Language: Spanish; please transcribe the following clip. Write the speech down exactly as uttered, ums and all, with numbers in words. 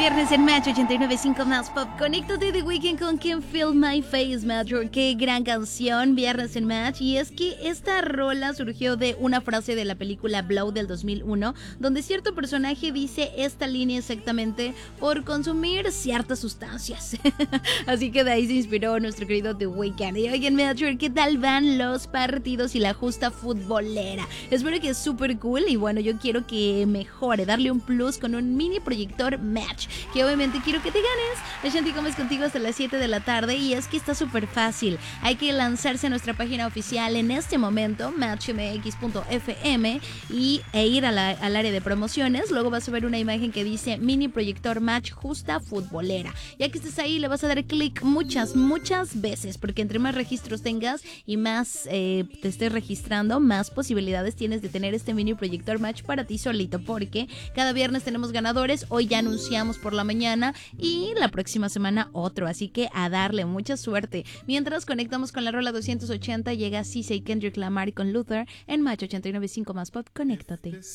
viernes en Match ochenta y nueve punto cinco más Pop. Conéctate de Weekend con Can't Feel My Face, Metro. Qué gran canción, viernes en Match. Y es que esta rola surgió de una frase de la película Blow del dos mil uno, donde cierto personaje dice esta línea exactamente por consumir ciertas sustancias. Así que de ahí se inspiró nuestro querido The Weeknd. Y oigan, Metro, ¿qué tal van los partidos y la justa futbolera? Espero que es súper cool. Y bueno, yo quiero que mejore, darle un plus con un mini proyector Match, que obviamente quiero que te ganes. Ashanti Gómez contigo hasta las siete de la tarde. Y es que está súper fácil. Hay que lanzarse a nuestra página oficial en este momento, match m x punto f m, y, e ir a la, al área de promociones. Luego vas a ver una imagen que dice mini proyector Match justa futbolera. Ya que estés ahí, le vas a dar clic muchas, muchas veces, porque entre más registros tengas y más eh, te estés registrando, más posibilidades tienes de tener este mini proyector Match para ti solito, porque cada viernes tenemos ganadores. Hoy ya anunciamos por la mañana y la próxima semana otro, así que a darle mucha suerte. Mientras conectamos con la rola doscientos ochenta, llega Cissy y Kendrick Lamar con Luther en Match ochenta y nueve punto cinco más Pop. Conéctate.